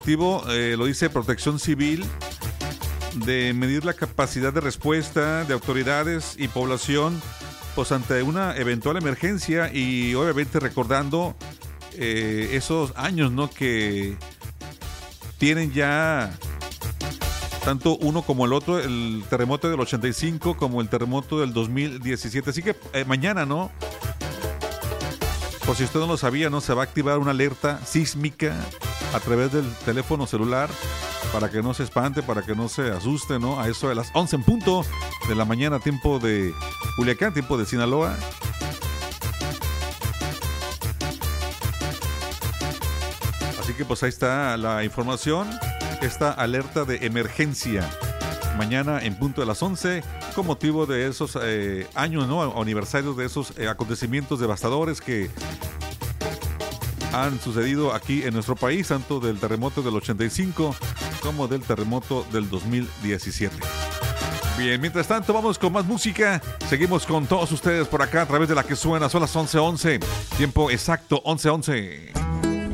Lo dice Protección Civil, de medir la capacidad de respuesta de autoridades y población pues ante una eventual emergencia, y obviamente recordando esos años, ¿no?, que tienen ya tanto uno como el otro, el terremoto del 85 como el terremoto del 2017. Así que mañana, ¿no?, por si usted no lo sabía, ¿no?, se va a activar una alerta sísmica a través del teléfono celular para que no se espante, para que no se asuste, ¿no?, a eso de las 11 en punto de la mañana, tiempo de Culiacán, tiempo de Sinaloa. Así que pues ahí está la información, esta alerta de emergencia. Mañana en punto de las 11, con motivo de esos años, ¿no?, aniversarios de esos acontecimientos devastadores que han sucedido aquí en nuestro país, tanto del terremoto del 85 como del terremoto del 2017. Bien, mientras tanto vamos con más música. Seguimos con todos ustedes por acá a través de la que suena. Son las 11:11, tiempo exacto 11:11.